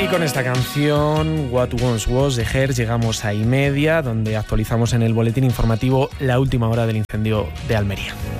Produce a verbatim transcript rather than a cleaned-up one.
Y con esta canción, What Once Was, de Her, llegamos a y media, donde actualizamos en el boletín informativo la última hora del incendio de Almería.